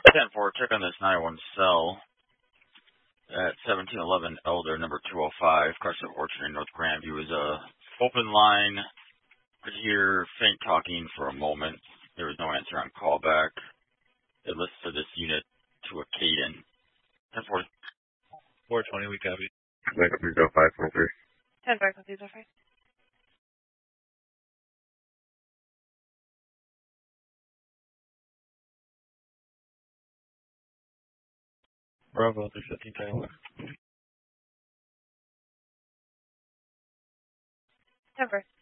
10-4, check on this 901 cell at 1711 Elder, number 205, Crescent Orchard in North Grandview. Is a open line. Could hear faint talking for a moment. There was no answer on callback. It listed this unit to a Caden. 10-4. 420, we copy. Next, 30543. 10-4, complete 05. Bravo, 315, Tyler. 10-4.